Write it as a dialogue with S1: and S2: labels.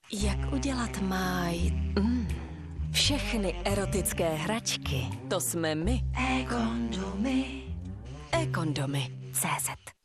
S1: Jak udělat máj? Všechny erotické hračky, to jsme my.
S2: E-kondomy.
S1: E-kondomy. CZ